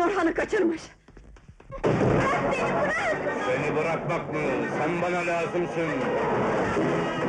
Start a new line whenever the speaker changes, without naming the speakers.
Orhan'ı kaçırmış! Bırak beni, bırak!
Seni bırakmak mı? Sen bana lazımsın!